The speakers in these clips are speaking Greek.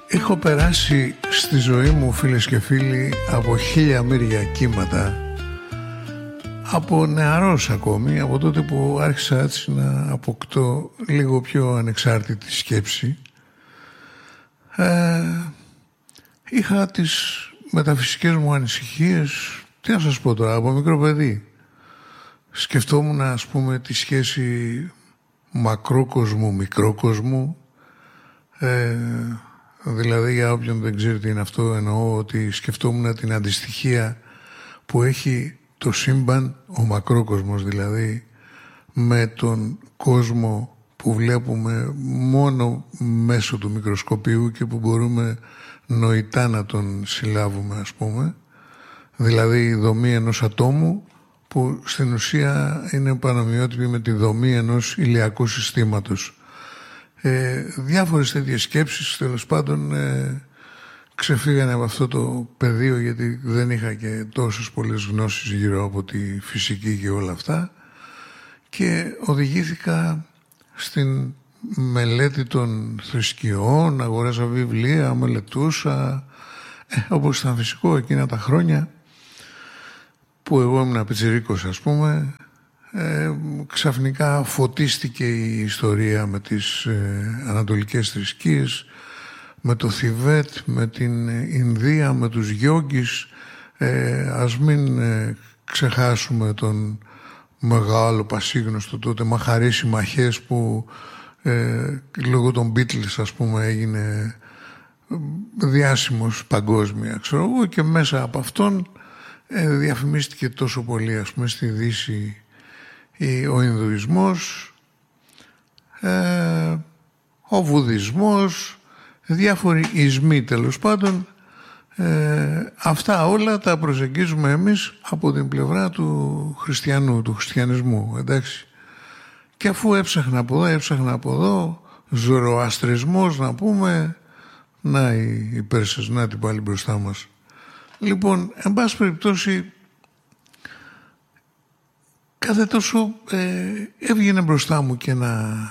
Έχω περάσει στη ζωή μου, φίλες και φίλοι, από 1000 μύρια κύματα, από νεαρός ακόμη, από τότε που άρχισα έτσι να αποκτώ λίγο πιο ανεξάρτητη σκέψη. Είχα τις μεταφυσικές μου ανησυχίες, τι να σας πω τώρα, από μικρό παιδί. Σκεφτόμουν, ας πούμε, τη σχέση μακρόκοσμου, μικρόκοσμου. Δηλαδή, για όποιον δεν ξέρει τι είναι αυτό, εννοώ ότι σκεφτόμουν την αντιστοιχία που έχει το σύμπαν, ο μακρόκοσμος δηλαδή, με τον κόσμο που βλέπουμε μόνο μέσω του μικροσκοπίου και που μπορούμε νοητά να τον συλλάβουμε, ας πούμε. Δηλαδή η δομή ενός ατόμου που στην ουσία είναι πανομοιότυπη με τη δομή ενός ηλιακού συστήματος. Διάφορες τέτοιες σκέψεις τέλος πάντων ξεφύγανε από αυτό το πεδίο, γιατί δεν είχα και τόσες πολλές γνώσεις γύρω από τη φυσική και όλα αυτά, και οδηγήθηκα στην μελέτη των θρησκειών, αγοράσα βιβλία, μελετούσα, όπως ήταν φυσικό εκείνα τα χρόνια που εγώ ήμουν πιτσιρίκος, ας πούμε. Ξαφνικά φωτίστηκε η ιστορία με τις ανατολικές θρησκείες, με το Θιβέτ, με την Ινδία, με τους γιόγκις. Ας μην ξεχάσουμε τον μεγάλο πασίγνωστο τότε Μαχαρίση Μαχές, που λόγω των Beatles, ας πούμε, έγινε διάσημος παγκόσμια, ξέρω εγώ, και μέσα από αυτόν διαφημίστηκε τόσο πολύ, ας πούμε, στη Δύση ο Ινδουισμός, ο Βουδισμός, διάφοροι ισμοί τέλος πάντων. Αυτά όλα τα προσεγγίζουμε εμείς από την πλευρά του χριστιανού, του χριστιανισμού, εντάξει. Και αφού έψαχνα από εδώ, ζωροαστρισμός να πούμε, να οι Πέρσες, να την πάλι μπροστά μας. Λοιπόν, εν πάση περιπτώσει, κάθε τόσο έβγαινε μπροστά μου και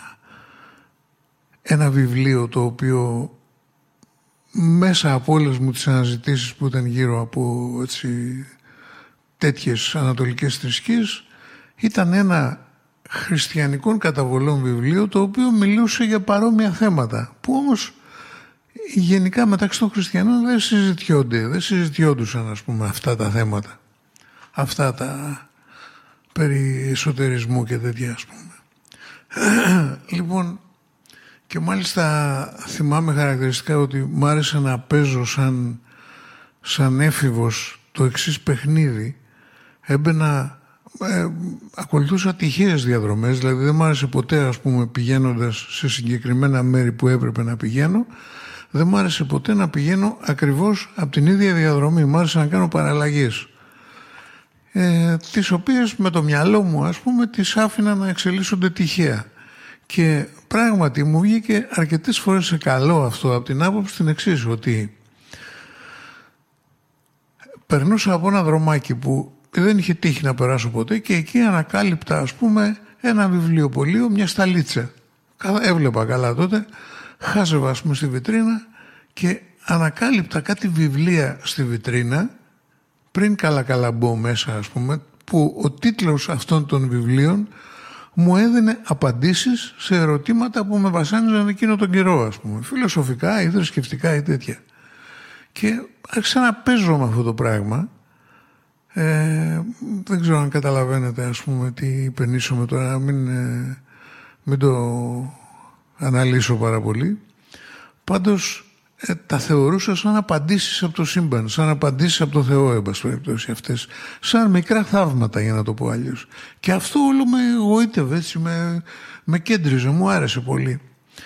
ένα βιβλίο, το οποίο μέσα από όλες μου τις αναζητήσεις που ήταν γύρω από έτσι, τέτοιες ανατολικές θρησκείες, ήταν ένα χριστιανικών καταβολών βιβλίο, το οποίο μιλούσε για παρόμοια θέματα, που όμως γενικά μεταξύ των χριστιανών δεν συζητιόντουσαν, ας πούμε, αυτά τα θέματα, αυτά τα περί εσωτερισμού και τέτοια, ας πούμε. Λοιπόν, και μάλιστα θυμάμαι χαρακτηριστικά ότι μ' άρεσε να παίζω σαν έφηβος το εξής παιχνίδι. Έμπαινα, ακολουθούσα τυχαίες διαδρομές, δηλαδή δεν μ' άρεσε ποτέ, ας πούμε, πηγαίνοντας σε συγκεκριμένα μέρη που έπρεπε να πηγαίνω, δεν μ' άρεσε ποτέ να πηγαίνω ακριβώς από την ίδια διαδρομή. Μ' άρεσε να κάνω παραλλαγές, τις οποίες με το μυαλό μου, ας πούμε, τις άφηνα να εξελίσσονται τυχαία. Και πράγματι μου βγήκε αρκετές φορές σε καλό αυτό, από την άποψη την εξής, ότι περνούσα από ένα δρομάκι που δεν είχε τύχει να περάσω ποτέ, και εκεί ανακάλυπτα, ας πούμε, ένα βιβλιοπωλείο, μια σταλίτσα. Έβλεπα καλά τότε, χάζευα, ας πούμε, στη βιτρίνα και ανακάλυπτα κάτι βιβλία στη βιτρίνα, πριν καλά μπω μέσα, ας πούμε, που ο τίτλος αυτών των βιβλίων μου έδινε απαντήσεις σε ερωτήματα που με βασάνιζαν εκείνο τον καιρό, ας πούμε, φιλοσοφικά ή θρησκευτικά ή τέτοια. Και άρχισα να παίζω με αυτό το πράγμα. Δεν ξέρω αν καταλαβαίνετε, ας πούμε, τι υπενήσωμαι τώρα, μην το αναλύσω πάρα πολύ. Πάντως τα θεωρούσα σαν απαντήσεις από το σύμπαν, σαν απαντήσεις από το Θεό, εν πάση περιπτώσει, αυτές, σαν μικρά θαύματα, για να το πω αλλιώς. Και αυτό όλο με εγωίτευε, έτσι, με κέντριζε, μου άρεσε πολύ.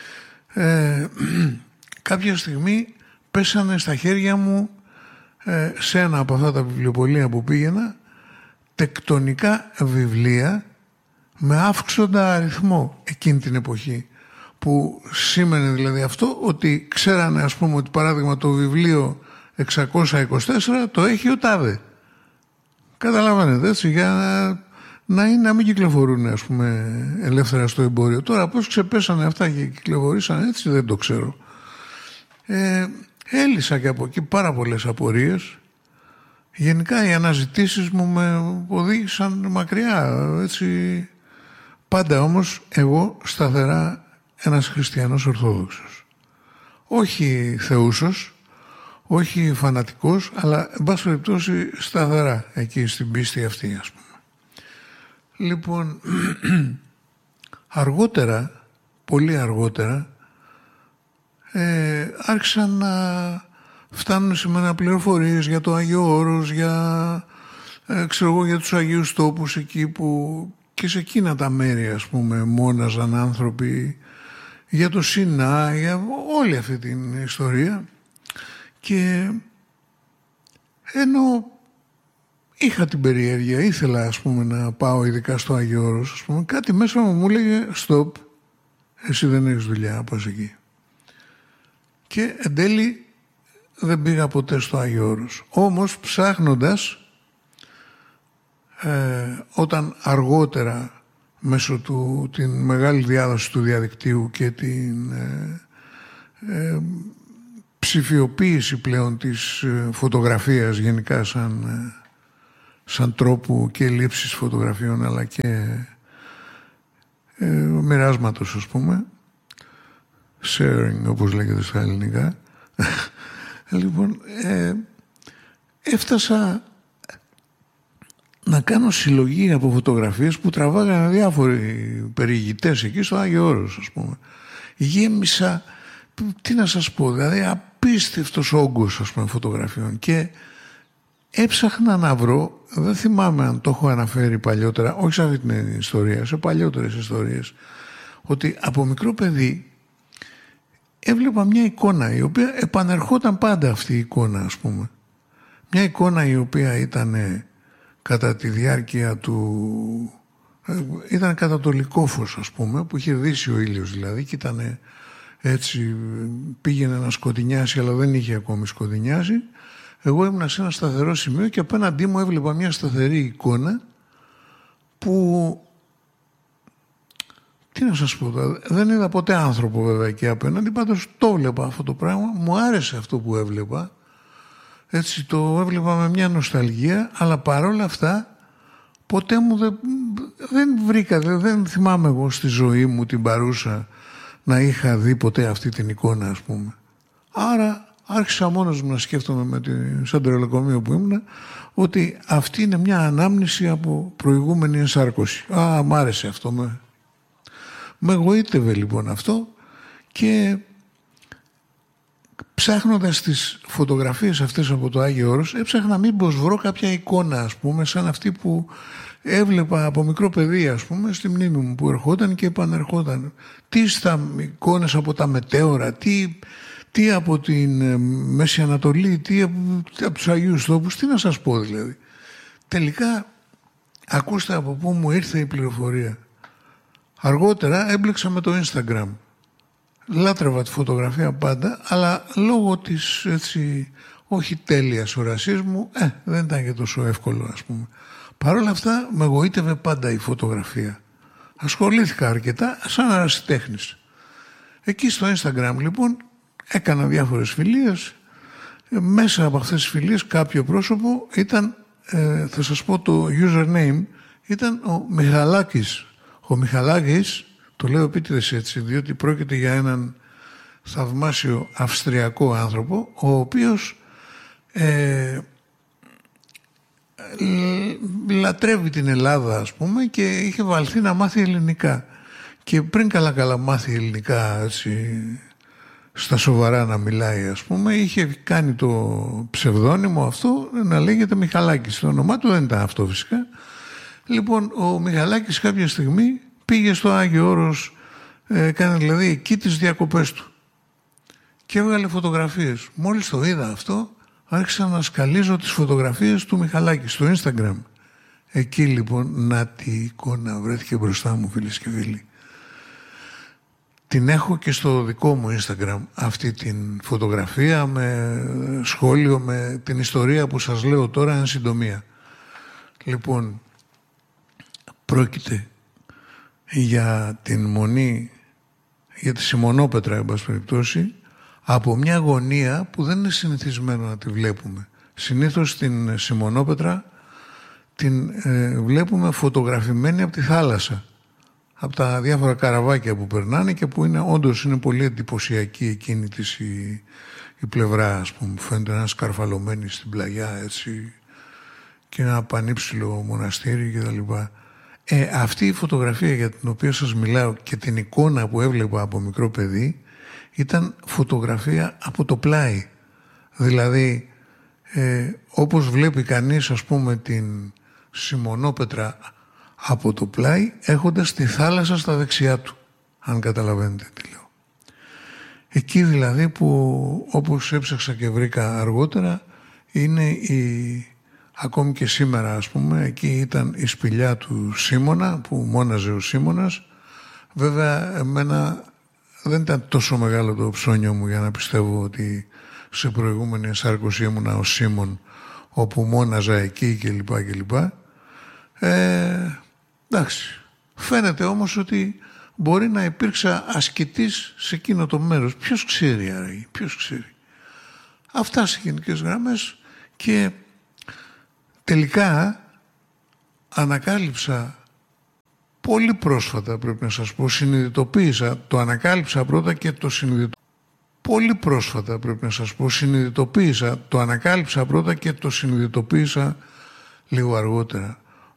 Κάποια στιγμή πέσανε στα χέρια μου, σε ένα από αυτά τα βιβλιοπωλεία που πήγαινα, τεκτονικά βιβλία με αύξοντα αριθμό εκείνη την εποχή, που σήμαινε δηλαδή αυτό ότι ξέρανε, ας πούμε, ότι παράδειγμα το βιβλίο 624 το έχει ο τάδε. Καταλαβαίνετε, έτσι, για να μην κυκλοφορούν, ας πούμε, ελεύθερα στο εμπόριο. Τώρα πώς ξεπέσανε αυτά και κυκλοφορήσανε έτσι, δεν το ξέρω. έλυσα και από εκεί πάρα πολλές απορίες. Γενικά οι αναζητήσεις μου με οδήγησαν μακριά, έτσι. Πάντα όμως εγώ σταθερά ένας χριστιανός Ορθόδοξος. Όχι θεούσος, όχι φανατικός, αλλά εν πάση περιπτώσει σταθερά εκεί στην πίστη αυτή, ας πούμε. Λοιπόν, αργότερα, πολύ αργότερα, άρχισαν να φτάνουν σε μένα πληροφορίες για το Άγιο Όρος, για, ξέρω εγώ, για τους Αγίους Τόπους εκεί που και σε εκείνα τα μέρη, ας πούμε, μόναζαν άνθρωποι, για το Σινά, για όλη αυτή την ιστορία. Και ενώ είχα την περιέργεια, ήθελα, ας πούμε, να πάω ειδικά στο Άγιο Όρος, ας πούμε, κάτι μέσα μου έλεγε «Stop, εσύ δεν έχεις δουλειά, πας εκεί». Και εν τέλει δεν πήγα ποτέ στο Άγιο Όρος. Όμως ψάχνοντας, όταν αργότερα μέσω την μεγάλη διάδοση του διαδικτύου και την ψηφιοποίηση πλέον της φωτογραφίας γενικά σαν τρόπου και λήψης φωτογραφιών αλλά και μοιράσματος, ας πούμε, sharing όπως λέγεται στα ελληνικά. Λοιπόν, έφτασα να κάνω συλλογή από φωτογραφίες που τραβάγανε διάφοροι περιηγητές εκεί στο Άγιο Όρος, ας πούμε. Γέμισα, τι να σας πω, δηλαδή απίστευτος όγκος, ας πούμε, φωτογραφιών, και έψαχνα να βρω, δεν θυμάμαι αν το έχω αναφέρει παλιότερα, όχι σε αυτή την ιστορία, σε παλιότερες ιστορίες, ότι από μικρό παιδί έβλεπα μια εικόνα η οποία επανερχόταν πάντα, αυτή η εικόνα, ας πούμε. Μια εικόνα η οποία ήταν κατά τη διάρκεια του... ήταν κατά το λυκόφως, ας πούμε, που είχε δύσει ο ήλιος δηλαδή, και ήταν έτσι, πήγαινε να σκοτεινιάσει αλλά δεν είχε ακόμη σκοτεινιάσει. Εγώ ήμουν σε ένα σταθερό σημείο και απέναντί μου έβλεπα μια σταθερή εικόνα που, τι να σας πω, δεν είδα ποτέ άνθρωπο βέβαια εκεί απέναντι, πάντως το έβλεπα αυτό το πράγμα, μου άρεσε αυτό που έβλεπα, έτσι το έβλεπα με μια νοσταλγία, αλλά παρόλα αυτά ποτέ μου δεν βρήκα, δεν θυμάμαι εγώ στη ζωή μου την παρούσα να είχα δει ποτέ αυτή την εικόνα, ας πούμε. Άρα άρχισα μόνος μου να σκέφτομαι σαν τρελοκομείο που ήμουν, ότι αυτή είναι μια ανάμνηση από προηγούμενη ενσάρκωση. Μ' άρεσε αυτό, με εγωίτευε λοιπόν αυτό, και ψάχνοντας τις φωτογραφίες αυτές από το Άγιο Όρος, έψαχνα μήπως βρω κάποια εικόνα, ας πούμε, σαν αυτή που έβλεπα από μικρό παιδί, ας πούμε, στη μνήμη μου, που ερχόταν και επανερχόταν. Τι στα εικόνες από τα μετέωρα, τι από την Μέση Ανατολή, τι από τους Αγίους Τόπους, τι να σας πω δηλαδή. Τελικά, ακούστε από πού μου ήρθε η πληροφορία. Αργότερα έμπλεξα με το Instagram. Λάτρευα τη φωτογραφία πάντα, αλλά λόγω της, έτσι, όχι τέλειας ορασίας μου, δεν ήταν και τόσο εύκολο, ας πούμε. Παρ' όλα αυτά με εγωίτευε πάντα η φωτογραφία. Ασχολήθηκα αρκετά σαν ερασιτέχνης. Εκεί στο Instagram λοιπόν έκανα διάφορες φιλίες. Μέσα από αυτές τις φιλίες κάποιο πρόσωπο ήταν, θα σας πω το username, ήταν ο Μιχαλάκης. Ο Μιχαλάκης, το λέω επίτηδες έτσι, διότι πρόκειται για έναν θαυμάσιο αυστριακό άνθρωπο, ο οποίος λατρεύει την Ελλάδα, ας πούμε, και είχε βαλθεί να μάθει ελληνικά. Και πριν καλά μάθει ελληνικά, έτσι, στα σοβαρά να μιλάει, ας πούμε, είχε κάνει το ψευδόνυμο αυτό να λέγεται Μιχαλάκης. Το όνομά του δεν ήταν αυτό φυσικά. Λοιπόν, ο Μιχαλάκης κάποια στιγμή πήγε στο Άγιο Όρος, έκανε δηλαδή εκεί τις διακοπές του και έβγαλε φωτογραφίες. Μόλις το είδα αυτό, άρχισα να σκαλίζω τις φωτογραφίες του Μιχαλάκη στο Instagram. Εκεί λοιπόν, να τη εικόνα βρέθηκε μπροστά μου, φίλες και φίλοι. Την έχω και στο δικό μου Instagram, αυτή την φωτογραφία με σχόλιο, με την ιστορία που σας λέω τώρα εν συντομία. Λοιπόν, πρόκειται για την Μονή, για τη Σιμονόπετρα, εν πάση περιπτώσει, από μια γωνία που δεν είναι συνηθισμένο να τη βλέπουμε. Συνήθως την Σιμονόπετρα την βλέπουμε φωτογραφημένη από τη θάλασσα, από τα διάφορα καραβάκια που περνάνε και που όντως είναι πολύ εντυπωσιακή εκείνη της η πλευρά, ας πούμε. Φαίνεται ένα σκαρφαλωμένη στην πλαγιά, έτσι, και ένα πανύψηλο μοναστήρι κτλ. Αυτή η φωτογραφία για την οποία σας μιλάω και την εικόνα που έβλεπα από μικρό παιδί ήταν φωτογραφία από το πλάι. Δηλαδή όπως βλέπει κανείς, ας πούμε, την Σιμονόπετρα από το πλάι έχοντας τη θάλασσα στα δεξιά του, αν καταλαβαίνετε τι λέω. Εκεί δηλαδή που, όπως έψαξα και βρήκα αργότερα, είναι ακόμη και σήμερα, ας πούμε, εκεί ήταν η σπηλιά του Σίμωνα που μόναζε ο Σίμωνας. Βέβαια εμένα δεν ήταν τόσο μεγάλο το ψώνιο μου για να πιστεύω ότι σε προηγούμενη ενσάρκωση ήμουνα ο Σίμων όπου μόναζα εκεί κλπ. Εντάξει. Φαίνεται όμως ότι μπορεί να υπήρξα ασκητής σε εκείνο το μέρος. Ποιος ξέρει άραγε, ποιος ξέρει. Αυτά σε γενικές γραμμές. Και τελικά ανακάλυψα πολύ πρόσφατα, πρέπει να σας πω, συνειδητοποίησα, το ανακάλυψα πρώτα και το συνειδητοποίησα. Πολύ πρόσφατα πρέπει να σας πω, συνειδητοποίησα, το ανακάλυψα πρώτα και το συνειδητοποίησα λίγο αργότερα.